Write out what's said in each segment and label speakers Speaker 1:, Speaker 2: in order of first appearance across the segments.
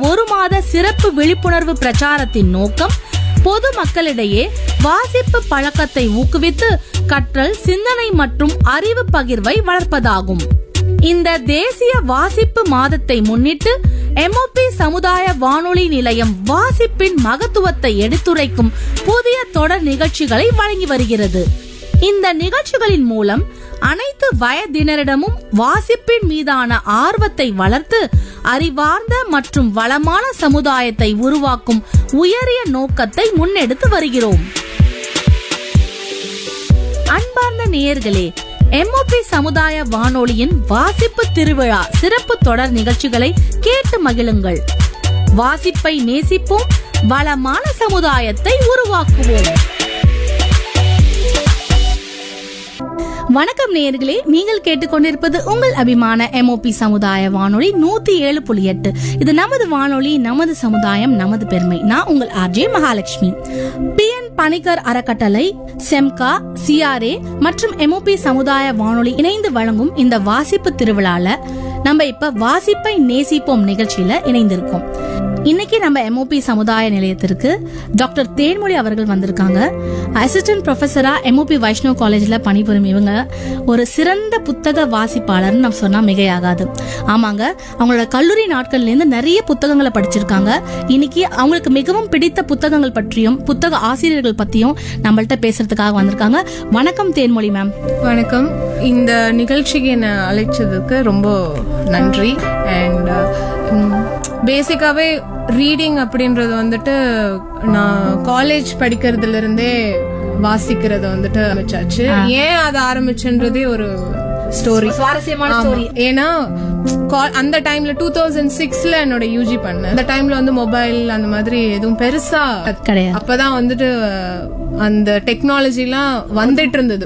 Speaker 1: ஒரு மாத சிறப்பு விழிப்புணர்வு பிரச்சாரத்தின் நோக்கம் பொது மக்களிடையே வாசிப்பு பழக்கத்தை ஊக்குவித்து கற்றல், சிந்தனை மற்றும் அறிவு பகிர்வை வளர்ப்பதாகும். இந்த தேசிய வாசிப்பு மாதத்தை முன்னிட்டு MOP சமுதாய வானொலி நிலையம் வாசிப்பின் மகத்துவத்தை எடுத்துரைக்கும் புதிய தொடர் நிகழ்ச்சிகளை வழங்கி வருகிறது. இந்த நிகழ்ச்சிகளின் மூலம் அனைத்து வயதினரிடமும் வாசிப்பின் மீதான ஆர்வத்தை வளர்த்து அறிவார்ந்த மற்றும் வளமான சமுதாயத்தை உருவாக்கும் உயரிய நோக்கத்தை முன்னெடுத்து வருகிறோம். அன்பார்ந்த நேயர்களே, MOP சமுதாய வானொலியின் வாசிப்பு திருவிழா சிறப்பு தொடர் நிகழ்ச்சிகளை கேட்டு மகிழுங்கள். வாசிப்பை நேசிப்போம், வளமான சமுதாயத்தை உருவாக்குவோம். வணக்கம் நேயர்களே, நீங்கள் கேட்டுக்கொண்டிருப்பது உங்கள் அபிமான MOP சமுதாய வானொலி 107.8. இது நமது வானொலி, நமது சமுதாயம், நமது பெருமை. நான் உங்கள் RJ மகாலட்சுமி. PN பணிக்கர் அறக்கட்டளை, செம்கா, CRA மற்றும் MOP சமுதாய வானொலி இணைந்து வழங்கும் இந்த வாசிப்பு திருவிழால நம்ம இப்ப வாசிப்பை நேசிப்போம் நிகழ்ச்சியில இணைந்திருக்கோம். இன்னைக்கு நம்ம MOP சமுதாய நிலையத்திற்கு டாக்டர் தேன்மொழி அவர்கள் வந்திருக்காங்க. அசிஸ்டன்ட் ப்ரொஃபஸரா MOP வைஷ்ணவ் காலேஜ்ல பணிபுரியும் இவங்க ஒரு சிறந்த புத்தக வாசிப்பாளர்னு நம்ம சொன்னா மிகையாகாது. ஆமாங்க, அவங்களோட கல்லூரி நாட்கள்ல இருந்து நிறைய புத்தகங்களை படிச்சிருக்காங்க. இன்னைக்கு அவங்களுக்கு மிகவும் பிடித்த புத்தகங்கள் பற்றியும் புத்தக ஆசிரியர்கள் பத்தியும் நம்மள்ட்ட பேசுறதுக்காக வந்திருக்காங்க. வணக்கம் தேன்மொழி மேம்.
Speaker 2: வணக்கம். இந்த நிகழ்ச்சிக்கு என்ன அழைச்சதுக்கு ரொம்ப நன்றி. அண்ட் பேசிக்காவே ரீடிங் அப்படின்றது வந்துட்டு நான் காலேஜ் படிக்கிறதுல இருந்தே வாசிக்கிறத வந்துட்டு ஆரம்பிச்சாச்சு. ஏன் அதை ஆரம்பிச்சுன்றதே ஒரு ஸ்டோரி,
Speaker 1: சுவாரஸ்யமான ஸ்டோரி.
Speaker 2: ஏன்னா அந்த டைம்ல 2006ல என்னோட யூஜி பண்ணேன். அந்த டைம்ல வந்து மொபைல் அந்த மாதிரி எதுவும் பெருசா கிடையாது. அப்பதான் வந்துட்டு அந்த டெக்னாலஜி எல்லாம் வந்துட்டு இருந்தது.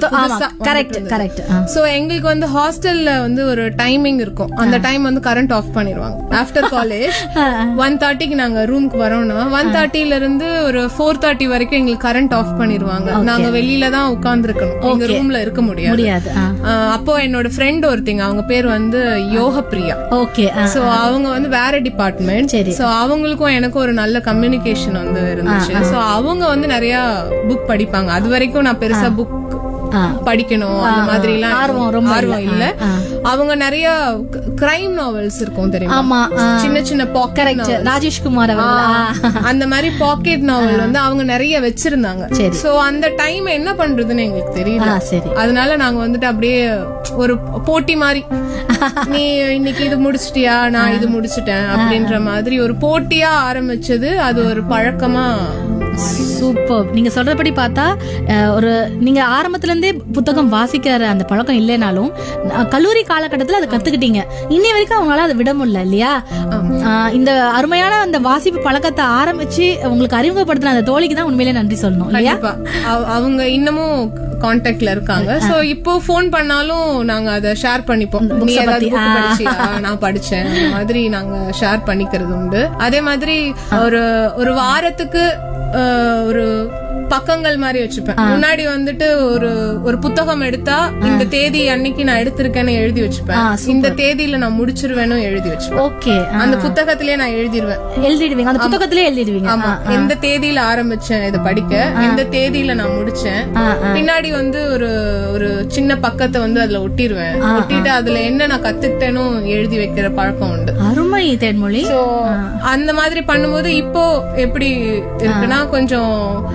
Speaker 2: சோ எங்களுக்கு வந்து ஹாஸ்டல்ல வந்து ஒரு டைமிங் இருக்கும். அந்த டைம் வந்து கரண்ட் ஆஃப் பண்ணிடுவாங்க. ஆஃப்டர் காலேஜ் 1:30க்கு நாங்க ரூமுக்கு வரோம்னா 1:30ல இருந்து ஒரு 4:30 வரைக்கும் எங்களுக்கு கரண்ட் ஆஃப் பண்ணிடுவாங்க. நாங்க வெளியில தான் உட்கார்ந்து இருக்கணும், எங்க ரூம்ல இருக்க முடியாது. அப்போ என்னோட ஃப்ரெண்ட் ஒருத்திங்க, அவங்க பேர் வந்து யோகப்பிரியா. சோ அவங்க வந்து வேற டிபார்ட்மெண்ட். சோ அவங்களுக்கும் எனக்கும் ஒரு நல்ல கம்யூனிகேஷன் வந்து இருந்துச்சு. சோ அவங்க வந்து நிறைய புக் படிப்பாங்க. அது வரைக்கும் நான் பெருசா புக் படிக்கணும் அந்த மாதிரி எல்லாம் ஆர்வம் இல்ல. அவங்க நிறைய கிரைம் நாவல்ஸ் இருக்கும் தெரியுமா, சின்ன சின்ன பாக்கெட்,
Speaker 1: ராஜேஷ்குமார்
Speaker 2: அந்த மாதிரி பாக்கெட் நாவல் வந்து அவங்க நிறைய வச்சிருந்தாங்க. சோ அந்த டைம் என்ன பண்றதுன்னு எங்களுக்கு தெரியல. அதனால நாங்க வந்துட்டு அப்படியே ஒரு போட்டி மாதிரி, நீ இன்னைக்கு இது முடிச்சிட்டியா, நான் இது முடிச்சிட்டேன் அப்படின்ற மாதிரி ஒரு போட்டியா ஆரம்பிச்சது. அது ஒரு பழக்கமா.
Speaker 1: சூப்பர். நீங்க சொல்றபடி பார்த்தா ஒரு நீங்க ஆரம்பத்துல இருந்தே புத்தகம் வாசிக்கிற அந்த பழக்கம் இல்லைனாலும் கல்லூரி காலகட்டத்துல அதை கத்துக்கிட்டீங்க. இன்னை வரைக்கும் அவங்களால அதை விட முடியல இல்லையா? இந்த அருமையான அந்த வாசிப்பு பழக்கத்தை ஆரம்பிச்சு உங்களுக்கு அறிமுகப்படுத்தின அந்த தோழிக்கு தான் உண்மையிலே நன்றி சொல்லணும் இல்லையா?
Speaker 2: அவங்க இன்னமும் கான்டாக்ட்ல இருக்காங்க. சோ இப்போ போன் பண்ணாலும் நாங்க அதை ஷேர் பண்ணிப்போம். நீ ஏதாவது படிச்சியா, நான் படிச்சேன், அந்த மாதிரி நாங்க ஷேர் பண்ணிக்கிறது உண்டு. அதே மாதிரி ஒரு வாரத்துக்கு ஒரு பக்கங்கள் மாதிரி வச்சுப்பேன். முன்னாடி வந்துட்டு ஒரு புத்தகம் எடுத்தா இந்த தேதி அன்னைக்கு நான் எடுத்திருக்கேன்னு எழுதி வச்சுப்பேன். இந்த தேதியில நான் முடிச்சிருவேன்னு எழுதி வச்சுப்பேன். அந்த புத்தகத்திலேயே நான் எழுதிடுவேன்.
Speaker 1: அந்த புத்தகத்திலே எழுதிடுவீங்க.
Speaker 2: ஆமா, எந்த தேதியில ஆரம்பிச்சேன் இதை படிக்க, எந்த தேதியில நான் முடிச்சேன். பின்னாடி வந்து ஒரு சின்ன பக்கத்தை வந்து அதுல ஒட்டிடுவேன். ஒட்டிட்டு அதுல என்ன நான் கத்துக்கிட்டேன்னு எழுதி வைக்கிற பழக்கம் உண்டு.
Speaker 1: அருமை தேன்மொழி.
Speaker 2: அந்த மாதிரி பண்ணும்போது இப்போ எப்படி இருக்குன்னா, கொஞ்சம்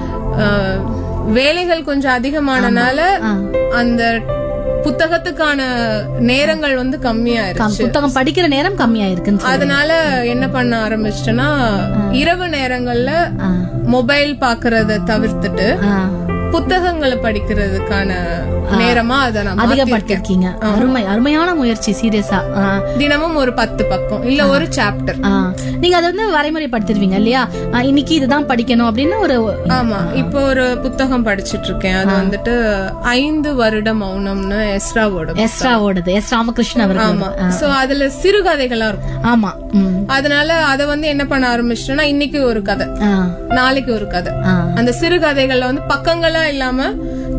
Speaker 2: வேலைகள் கொஞ்சம் அதிகமானனால அந்த புத்தகத்துக்கான நேரங்கள் வந்து கம்மியாயிருச்சு.
Speaker 1: புத்தகம் படிக்கிற நேரம் கம்மியாயிருக்கு.
Speaker 2: அதனால என்ன பண்ண ஆரம்பிச்சிட்டேன்னா, இரவு நேரங்கள்ல மொபைல் பாக்குறத தவிர்த்துட்டு புத்தகங்களை படிக்கிறதுக்கான நேரமா அதை
Speaker 1: அதிகப்படுத்திருக்கீங்க. அருமையான முயற்சி. சீரியஸா
Speaker 2: தினமும் ஒரு 10 பக்கம் இல்ல ஒரு சாப்டர்
Speaker 1: நீங்க அதை வந்து வரைமுறைப்படுத்திருவீங்க இல்லையா? இன்னைக்கு இதுதான் படிக்கணும் அப்படின்னு ஒரு.
Speaker 2: ஆமா, இப்போ ஒரு புத்தகம் படிச்சிட்டு இருக்கேன். அது வந்துட்டு 5 வருட மௌனம்னு எஸ்ராவோடது.
Speaker 1: எஸ் ராமகிருஷ்ணன் அவர்கள்.
Speaker 2: ஆமா. சோ அதுல சிறுகதைகளா இருக்கும்.
Speaker 1: ஆமா.
Speaker 2: அதனால அதை வந்து என்ன பண்ண ஆரம்பிச்சிட்டேன்னா, இன்னைக்கு ஒரு கதை, நாளைக்கு ஒரு கதை. அந்த சிறுகதைகள்ல வந்து பக்கங்களா இல்லாம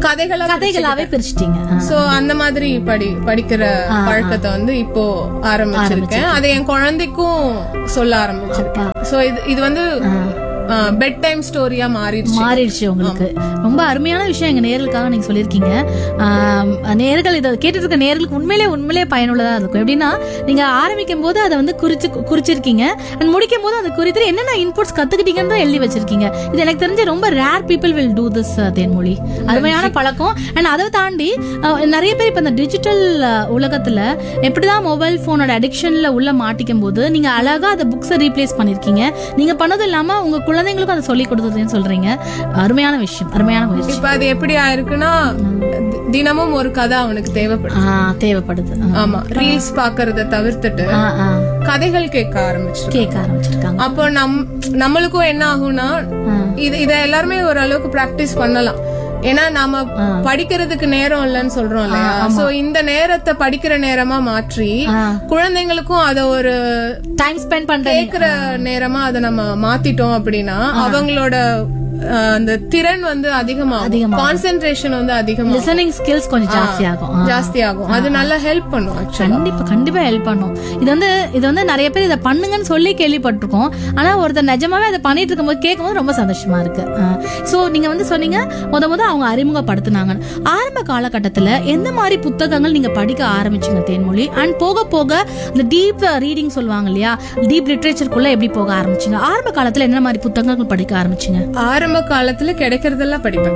Speaker 1: கதைகளாவே பிரிச்சிட்டீங்க.
Speaker 2: சோ அந்த மாதிரி படிக்கிற பழக்கத்தை வந்து இப்போ ஆரம்பிச்சிருக்கேன். அதை என் குழந்தைக்கும் சொல்ல ஆரம்பிச்சிருக்கேன். சோ இது வந்து பெட் டைம் ஸ்டோரியா மாறிடுச்சு
Speaker 1: உங்களுக்கு. ரொம்ப அருமையான விஷயம் எங்க நேர்களுக்காக நீங்க சொல்லிருக்கீங்க. நேர்கள் இதை கேட்டுட்டு இருக்க நேர்களுக்கு உண்மையிலே பயனுள்ளதா இருக்கும். எப்படின்னா நீங்க ஆரம்பிக்கும் போது அதை வந்து குறிச்சிருக்கீங்க, முடிக்கும் போது அதை குறித்து என்னென்ன இன்புட்ஸ் கத்துக்கிட்டீங்கன்னு எழுதி வச்சிருக்கீங்க. இது எனக்கு தெரிஞ்ச ரொம்ப rare people will do this Thenmozhi. அருமையான பழக்கம். அண்ட் அதை தாண்டி நிறைய பேர் இப்ப இந்த டிஜிட்டல் உலகத்துல எப்படிதான் மொபைல் போனோட அடிக்ஷன்ல உள்ள மாட்டிக்கும் போது நீங்க அழகா அந்த புக்ஸை ரீப்ளேஸ் பண்ணிருக்கீங்க. நீங்க பண்ணது இல்லாம உங்க குழந்தைங்களுக்கும் அதை சொல்லி கொடுத்ததுன்னு சொல்றீங்க. அருமையான விஷயம், அருமையான முயற்சி.
Speaker 2: இப்ப அது எப்படி ஆயிருக்குன்னா தினமும் ஒரு கதை அவனுக்கு தேவைப்படுது. ஆமா, ரீல்ஸ் பாக்குறத தவிர்த்துட்டு கதைகள் கேட்க ஆரம்பிச்சிருக்காங்க. அப்போ நம்மளுக்கும் என்ன ஆகும்னா இத எல்லாருமே ஓரளவுக்கு பிராக்டிஸ் பண்ணலாம். ஏன்னா நாம படிக்கிறதுக்கு நேரம் இல்லைன்னு சொல்றோம் இல்லையா? சோ இந்த நேரத்தை படிக்கிற நேரமா மாற்றி குழந்தைங்களுக்கும் அத ஒரு
Speaker 1: டைம் ஸ்பெண்ட் பண்ற
Speaker 2: கேக்குற நேரமா அதை நம்ம மாத்திட்டோம் அப்படின்னா அவங்களோட அந்த திறன் வந்து அதிகமாகும், கான்சென்ட்ரேஷன் வந்து அதிகமாகும்,
Speaker 1: லிசனிங் ஸ்கில்ஸ் கொஞ்சம் ஜாஸ்தியாகும்.
Speaker 2: அது நல்லா ஹெல்ப் பண்ணும்.
Speaker 1: கண்டிப்பா ஹெல்ப் பண்ணும். இது வந்து நிறைய பேர் இதை பண்ணுங்கன்னு சொல்லி கேள்விப்பட்டிருக்கோம். ஆனா ஒருத்தர் நிஜமாவே அதை பண்ணிட்டு இருக்கும்போது கேட்கும்போது ரொம்ப சந்தோஷமா இருக்கு. சோ நீங்க வந்து சொன்னீங்க முத அவங்க அறிமுகப்படுத்தினாங்க. ஆரம்ப காலகட்டத்துல எந்த மாதிரி புத்தகங்கள் நீங்க படிக்க ஆரம்பிச்சீங்க தேன்மொழி? அண்ட் போக போக இந்த டீப் ரீடிங் சொல்லுவாங்க இல்லையா, டீப் லிட்ரேச்சருக்குள்ள எப்படி போக ஆரம்பிச்சீங்க? ஆரம்ப காலத்துல என்ன மாதிரி புத்தகங்கள் படிக்க ஆரம்பிச்சீங்க?
Speaker 2: ஆரம்ப காலத்துல கிடைக்கிறதெல்லாம் படிப்பேன்.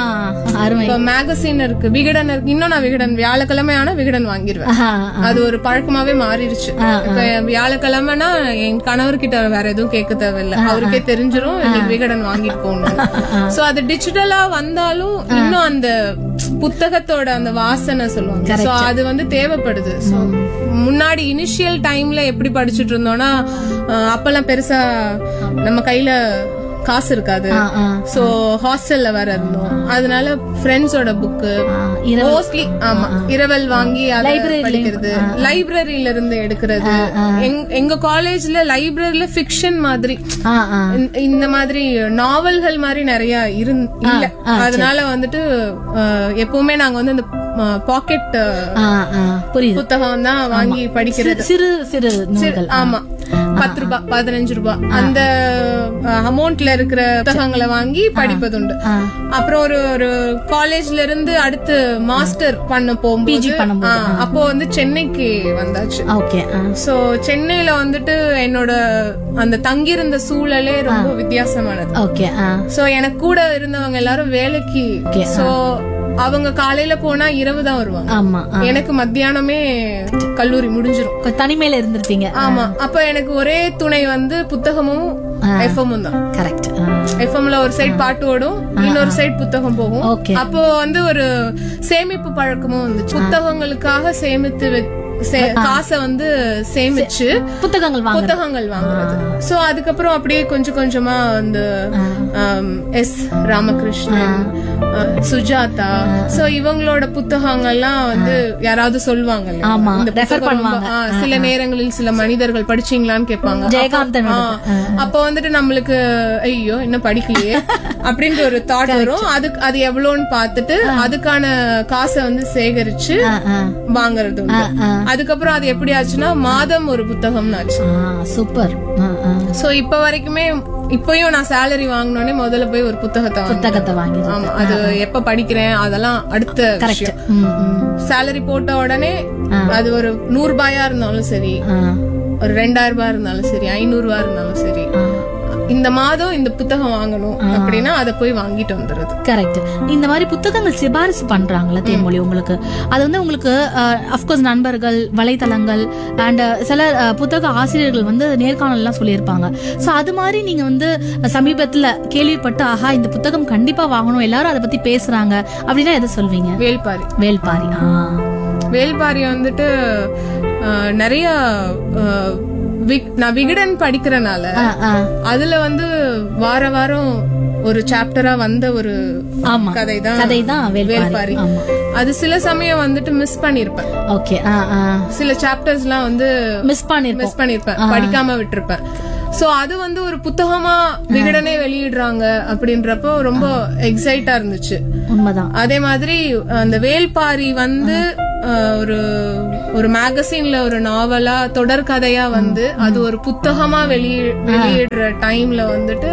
Speaker 2: மேகசின் இருக்கு, விகடன் இருக்கு. இன்னும் நான் விகடன் வியாழக்கிழமையான விகடன் வாங்கிடுவேன். அது ஒரு பழக்கமாவே மாறிடுச்சு. இப்ப வியாழக்கிழமைனா என் கணவர்கிட்ட வேற எதுவும் கேட்க தேவையில்லை, அவருக்கே தெரிஞ்சிரும் விகடன் வாங்கிட்டு போகணும். சோ அது டிஜிட்டலா வந்தாலும் இன்னும் அந்த புத்தகத்தோட அந்த வாசனை சொல்லுவாங்க. சோ அது வந்து தேவைப்படுது. முன்னாடி இனிஷியல் டைம்ல எப்படி படிச்சுட்டு இருந்தோம்னா அப்பெல்லாம் பெருசா நம்ம கையில காசு இருக்காது. சோ ஹாஸ்டல்ல வேற இருந்தோம். அதனால ஃப்ரெண்ட்ஸோட புக்கு மோஸ்ட்லி இரவல் வாங்கி படிக்கிறது, லைப்ரரியில இருந்து எடுக்கிறது. எங்க காலேஜ்ல லைப்ரரியில ஃபிக்ஷன் மாதிரி இந்த மாதிரி நாவல்கள் மாதிரி நிறைய இல்ல. அதனால வந்துட்டு எப்பவுமே நாங்க வந்து இந்த பாக்கெட் புத்தகம் தான் வாங்கி படிக்கிறது.
Speaker 1: சிறு
Speaker 2: ஆமா, 10 ரூபாய் 15 ரூபாய் அந்த அமௌண்ட்ல இருக்கிற புத்தகங்களை வாங்கி படிப்பது உண்டு. அப்புறம் ஒரு காலேஜ்ல இருந்து அடுத்து மாஸ்டர் பண்ண போகும்போது அப்போ வந்து சென்னைக்கு வந்தாச்சு. சோ சென்னையில வந்துட்டு என்னோட அந்த தங்கியிருந்த சூழலே ரொம்ப வித்தியாசமானது. சோ எனக்கு கூட இருந்தவங்க எல்லாரும் வேலைக்கு. சோ அவங்க காலையில போனா இரவு தான் வருவாங்க. எனக்கு மத்தியானமே கல்லூரி முடிஞ்சிரும்.
Speaker 1: தனிமையில இருந்திருப்பீங்க.
Speaker 2: ஆமா, அப்ப எனக்கு ஒரே துணை வந்து புத்தகமும் எஃப்எம்மும் தான்.
Speaker 1: கரெக்ட்.
Speaker 2: எஃப்எம்ல ஒரு சைட் பாட்டு ஓடும், இன்னொரு சைட் புத்தகம் போகும். அப்போ வந்து ஒரு சேமிப்பு பழக்கமும் வந்துச்சு. புத்தகங்களுக்காக சேமித்து காசை வந்து சேமிச்சு புத்தகங்கள் வாங்குறது. சோ அதுக்கப்புறம் அப்படியே கொஞ்சம் கொஞ்சமா அந்த எஸ் ராமகிருஷ்ணன், சுஜாதா, சோ இவங்களோட புத்தகங்கள்லாம் வந்து யாராவது சொல்லுவாங்க, சில நேரங்களில் சில மனிதர்கள் படிச்சீங்களான்னு கேட்பாங்க.
Speaker 1: ஜெயகாந்தன்.
Speaker 2: அப்ப வந்துட்டு நம்மளுக்கு ஐயோ இன்னும் படிக்கலையே அப்படின்ற ஒரு தாட் வரும். அது எவ்வளவுன்னு பாத்துட்டு அதுக்கான காசை வந்து சேகரிச்சு வாங்குறது. அதுக்கப்புறம் அது எப்படி ஆச்சுன்னா மாதம் ஒரு புத்தகம் ஆச்சு.
Speaker 1: சூப்பர்.
Speaker 2: சோ இப்ப வரைக்குமே இப்பயும் நான் சேலரி வாங்கினோடனே முதல்ல போய் ஒரு புத்தகத்தை வாங்கி, ஆமா அது எப்ப படிக்கிறேன் அதெல்லாம் அடுத்த விஷயம். சேலரி போட்ட உடனே அது ஒரு 100 ரூபாயா இருந்தாலும் சரி, ஒரு 2000 ரூபாய் இருந்தாலும் சரி, 500 ரூபாய் இருந்தாலும் சரி, இந்த மாதம் இந்த புத்தகம் வாங்கணும் அப்படின்னா அதை போய் வாங்கிட்டு வந்துருது.
Speaker 1: கரெக்ட். இந்த மாதிரி புத்தகங்கள் சிபாரிசு பண்றாங்களா தேன்மொழி உங்களுக்கு? அது வந்து உங்களுக்கு அப்கோர்ஸ் நண்பர்கள், வலைத்தளங்கள் அண்ட் சில புத்தக ஆசிரியர்கள் வந்து நேர்காணல் எல்லாம் சொல்லியிருப்பாங்க. சோ அது மாதிரி நீங்க வந்து சமீபத்துல கேள்விப்பட்டு ஆஹா இந்த புத்தகம் கண்டிப்பா வாங்கணும், எல்லாரும் அதை பத்தி பேசுறாங்க அப்படின்னா எதை சொல்வீங்க?
Speaker 2: வேல்பாரி வந்துட்டு நிறைய நான் விகடன் படிக்கிறனால அதுல வந்து வார வாரம் ஒரு சாப்டரா வந்த ஒரு கதைதான் வேல்பாரி. அது சில சமயம் வந்துட்டு மிஸ் பண்ணிருப்பேன். சில சாப்டர்ஸ் எல்லாம் வந்து மிஸ் பண்ணிருப்பேன், படிக்காம விட்டுருப்பேன். சோ அது வந்து ஒரு புத்தகமா விகடனே வெளியிடுறாங்க அப்படின்றப்போ ரொம்ப எக்ஸைட்டா இருந்துச்சு.
Speaker 1: உண்மைதான்.
Speaker 2: அதே மாதிரி அந்த வேல்பாரி வந்து ஒரு மேகசின்ல ஒரு நாவலா தொடர்கதையா வந்து அது ஒரு புத்தகமா வெளியிடுற டைம்ல வந்துட்டு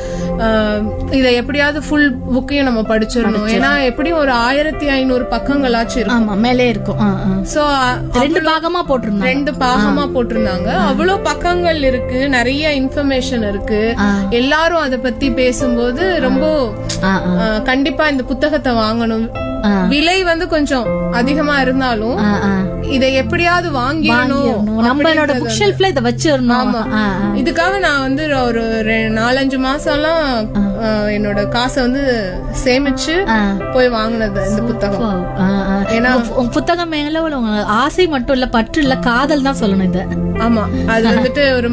Speaker 2: இத எப்படியாவது ஃபுல் புக்கையும் நம்ம படிச்சிடணும். ஏன்னா எப்படியும் ஒரு 1500 பக்கங்களாச்சு இருக்கும்,
Speaker 1: மேலே இருக்கும். சோ 2 பாகமா போட்டிருந்தாங்க. அவ்வளவு பக்கங்கள் இருக்கு, நிறைய இன்ஃபர்மேஷன் இருக்கு. எல்லாரும் அத பத்தி பேசும்போது ரொம்ப கண்டிப்பா இந்த புத்தகத்தை வாங்கணும். விலை வந்து கொஞ்சம் அதிகமா இருந்தாலும் இதை எப்படியாவது வாங்கிடணும், நம்மளோட புக் ஷெல்ஃப்ல இத வச்சிரணும்.
Speaker 2: இதுக்காக நான் வந்து ஒரு 4-5 மாசம்லாம் என்னோட காசை வந்து சேமிச்சு போய் வாங்கினது இந்த புத்தகம். ஏன்னா
Speaker 1: புத்தகம் மேல ஆசை மட்டும் இல்ல, பற்று இல்ல, காதல் தான் சொல்லணும் இது.
Speaker 2: ஆமா, அது வந்துட்டு ஒரு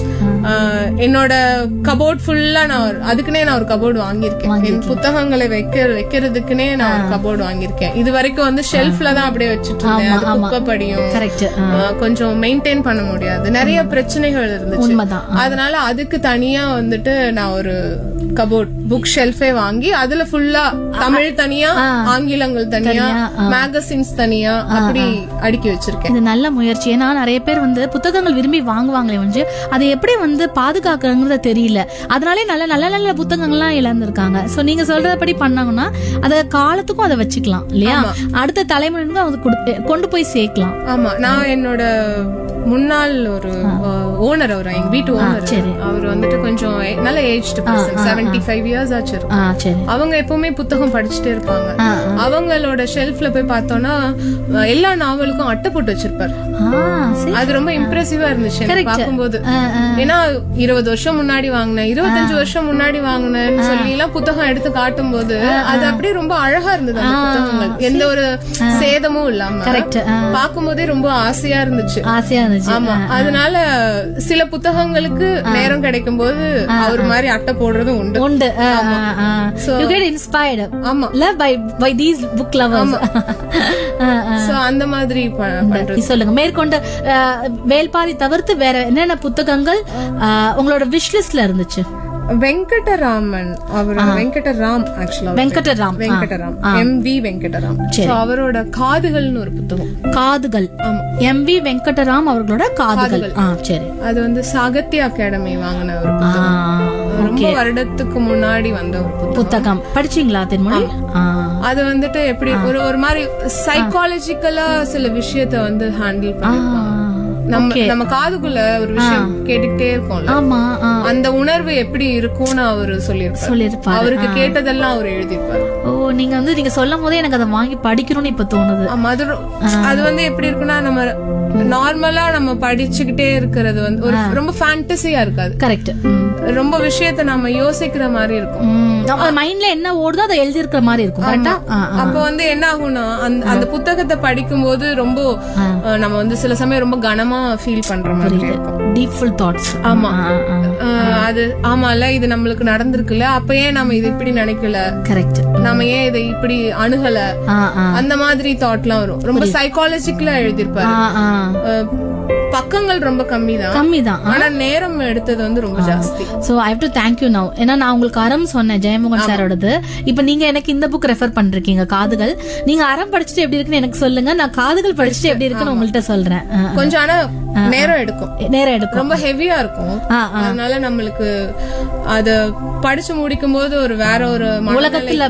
Speaker 2: என்னோட கபோர்ட் ஃபுல்லா அதுக்குனே நான் ஒரு கபோர்டு வாங்கியிருக்கேன். என் புத்தகங்களை வைக்கிறதுக்குனே நான் ஒரு கபோர்டு வாங்கியிருக்கேன். இது வரைக்கும் வந்து ஷெல்ஃப்ல தான் அப்படியே வச்சுட்டு இருந்தேன். அது குப்பைப்படியும் கொஞ்சம் மெயின்டைன் பண்ண முடியாது, நிறைய பிரச்சனைகள் இருந்துச்சு. அதனால அதுக்கு தனியா வந்துட்டு நான் ஒரு கபோர்ட் புக் ஷெல்ஃபே வாங்கி அதுல ஃபுல்லா தமிழ் தனியா, ஆங்கிலங்கள் தனியா, மேகசின்ஸ் தனியா அப்படி அடுக்கி வச்சிருக்கேன்.
Speaker 1: இது நல்ல முயற்சி. ஏன்னா நிறைய பேர் வந்து புத்தகங்கள் விரும்பி வாங்குவாங்களே வந்து அதை எப்படி வந்து பாதுகாக்கிறது தெரியல. அதனாலே நல்ல நல்ல நல்ல புத்தகங்கள்லாம் இழந்திருக்காங்க. சோ நீங்க சொல்றபடி பண்ணாங்கன்னா அத காலத்துக்கும் அதை வச்சுக்கலாம் இல்லையா, அடுத்த தலைமுறைக்கு அதை கொண்டு போய் சேர்க்கலாம்.
Speaker 2: ஆமா, நான் என்னோட முன்னாள் ஒரு ஓனர், அவர் எங்க வீட்டு ஓனர், அவர் வந்துட்டு கொஞ்சம் நல்ல ஏஜ்டு பர்சன், 75 இயர்ஸ் ஆச்சு. அவங்க எப்பவுமே புத்தகம் படிச்சுட்டே இருப்பாங்க. அவங்களோட ஷெல்ஃப்ல போய் பார்த்தோம்னா எல்லா நாவலுக்கும் அட்டை போட்டு வச்சிருப்பாரு. அது ரொம்ப இம்ப்ரெசிவா இருந்துச்சு எனக்கு பார்க்கும்போது. ஏன்னா 20 வருஷம் முன்னாடி வாங்கினேன், 25 வருஷம் முன்னாடி வாங்கினேன்னு சொல்லி எல்லாம் புத்தகம் எடுத்து காட்டும் போது அது அப்படியே ரொம்ப அழகா இருந்தது. அந்த புத்தகங்கள் எந்த ஒரு சேதமும் இல்லாம பார்க்கும்போதே ரொம்ப ஆசையா இருந்துச்சு. ஆமா, அதனால சில புத்தகங்களுக்கு நேரம் கிடைக்கும் போது அவர் மாதிரி அட்டை போடுறதும் உண்டு.
Speaker 1: You get inspired. ஆமா, by these book lovers.
Speaker 2: So அந்த மாதிரி பண்றது.
Speaker 1: சொல்லுங்க, மேற்கொண்டு வேல்பாரி தவிர்த்து வேற என்னென்ன புத்தகங்கள் உங்களோட விஷ் லிஸ்ட்ல இருந்துச்சு?
Speaker 2: வெங்கடராமன், அவர் வெங்கடராம், ஆக்சுவலா வெங்கடராம், எம்.வி. வெங்கடராம். அவரோட காதுகள்னு ஒரு புத்தகம்.
Speaker 1: காதுகள், எம்.வி. வெங்கடராம் அவர்களோட காதுகள். சரி, அது
Speaker 2: வந்து சாகித்ய அகாடமி வாங்கின ஒரு புத்தகம். ரொம்ப வருடத்துக்கு முன்னாடி வந்த ஒரு புத்தகம்.
Speaker 1: படிச்சீங்களா தென்மொழி?
Speaker 2: அது வந்துட்டு எப்படி ஒரு மாதிரி சைக்காலஜிக்கலா சில விஷயத்த வந்து ஹேண்டில் பண்ணிருப்பாங்க. நம்ம காதுக்குள்ள ஒரு விஷயம் கேட்டுக்கிட்டே இருக்கோம்ல, அந்த உணர்வு எப்படி இருக்கும்னு அவரு சொல்லிருப்பாரு. அவருக்கு கேட்டதெல்லாம் அவர் எழுதிருப்பாரு.
Speaker 1: ஓ, நீங்க சொல்லும் போதே எனக்கு அதை வாங்கி படிக்கணும்னு இப்ப தோணுது.
Speaker 2: அது வந்து எப்படி இருக்குன்னா, நம்ம நார்மலா நம்ம படிச்சுக்கிட்டே இருக்கிறது வந்து ஒரு ரொம்ப ஃபேண்டசியா இருக்காது.
Speaker 1: கரெக்ட்.
Speaker 2: ரொம்ப விஷயத்த நம்ம யோசிக்கிற மாதிரி இருக்கும்.
Speaker 1: மைண்ட்ல என்ன ஓடுதோ அதை எழுதி இருக்கிற மாதிரி இருக்கும். கரெக்டா?
Speaker 2: அப்ப வந்து என்ன ஆகும்னா, அந்த புத்தகத்தை படிக்கும் போது ரொம்ப நம்ம வந்து சில சமயம் ரொம்ப கனமா ஃபீல் பண்ற மாதிரி இருக்கும்.
Speaker 1: டீப்ஃபுல் தாட்ஸ்.
Speaker 2: ஆமா, அது ஆமால, இது நம்மளுக்கு நடந்திருக்குல்ல, அப்ப ஏன் நம்ம இது இப்படி நினைக்கல,
Speaker 1: கரெக்ட்,
Speaker 2: நம்ம ஏன் இதை இப்படி அணுகல, அந்த மாதிரி தாட்லாம் வரும். ரொம்ப சைக்காலஜிக்கலா எழுதிருப்பாரு. பக்கங்கள் ரொம்ப கம்மிதான், ஆனா நேரம் எடுத்தது வந்து ரொம்ப ஜாஸ்தி.
Speaker 1: So I have to thank you now. ஏன்னா நான் உங்களுக்கு அறம் சொன்னேன், ஜெயமோகன் சாரோடது. இப்ப நீங்க எனக்கு இந்த புக் ரெஃபர் பண்றீங்க, காதுகள். நீங்க அறம் படிச்சுட்டு எப்படி இருக்குன்னு எனக்கு சொல்லுங்க, நான் காதுகள் படிச்சுட்டு எப்படி இருக்குன்னு உங்கள்கிட்ட சொல்றேன்.
Speaker 2: கொஞ்சம் ஆனா நேரம் எடுக்கும், ரொம்ப ஹெவியா இருக்கும். அதனால நம்மளுக்கு அத படிச்சு முடிக்கும் போது ஒரு வேற ஒரு உலகத்துல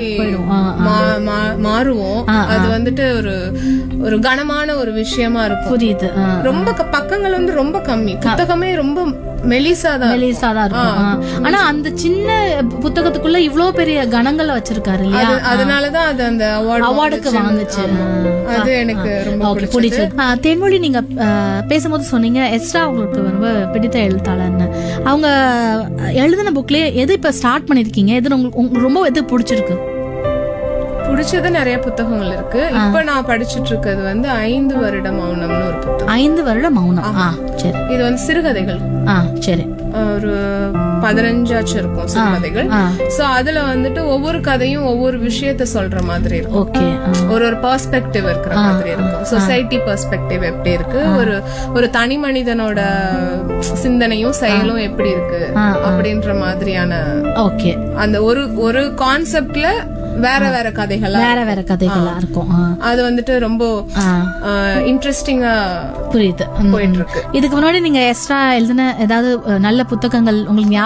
Speaker 2: மாறுவோம். அது வந்துட்டு ஒரு கனமான ஒரு விஷயமா இருக்கும்.
Speaker 1: புரியுது.
Speaker 2: ரொம்ப பக்கங்கள் வந்து ரொம்ப கம்மி, புத்தகமே ரொம்ப மெலிசாதான்
Speaker 1: இருக்கும். ஆனா அந்த சின்ன புத்தகத்துக்குள்ள இவ்வளவு பெரிய கணங்களை வச்சிருக்காரு இல்லையா,
Speaker 2: அதனாலதான் அது அந்த
Speaker 1: அவார்டுக்கு வாங்குச்சு.
Speaker 2: அது எனக்கு ரொம்ப
Speaker 1: பிடிச்சது. தென்மொழி, நீங்க பேசும்போது சொன்னீங்க எஸ்ரா உங்களுக்கு ரொம்ப பிடித்த எழுத்தாளர்னு. அவங்க எழுதின புக்லயே எது இப்ப ஸ்டார்ட் பண்ணிருக்கீங்க, எது உங்களுக்கு ரொம்ப எது பிடிச்சிருக்கு?
Speaker 2: பிடிச்சது நிறைய புத்தகங்கள் இருக்கு. இப்ப நான் படிச்சுட்டு இருக்கிறது வந்து 5 வருட மௌனம்னு ஒரு புத்தகம்.
Speaker 1: 5 வருட மௌனம். சரி,
Speaker 2: இது வந்து சிறுகதைகள்.
Speaker 1: சரி,
Speaker 2: ஒரு 15 இருக்கும் சிறுகதைகள். சோ அதுல வந்துட்டு ஒவ்வொரு கதையும் ஒவ்வொரு விஷயத்த சொல்ற மாதிரி இருக்கும்.
Speaker 1: ஓகே.
Speaker 2: ஒரு பெர்ஸ்பெக்டிவ் இருக்கிற மாதிரி இருக்கும். சொசைட்டி பெர்ஸ்பெக்டிவ் எப்படி இருக்கு, ஒரு தனி மனிதனோட சிந்தனையும் செயலும் எப்படி இருக்கு அப்படின்ற மாதிரியான
Speaker 1: ஓகே
Speaker 2: அந்த ஒரு கான்செப்ட்ல வேற வேற
Speaker 1: கதைகளா இருக்கும்.
Speaker 2: அது வந்துட்டு ரொம்ப இன்ட்ரெஸ்டிங்கா
Speaker 1: புரியுது.
Speaker 2: போயிட்டு இருக்கு.
Speaker 1: இதுக்கு முன்னாடி நீங்க எக்ஸ்ட்ரா எழுதின ஏதாவது நல்ல புத்தகங்கள் உங்களுக்கு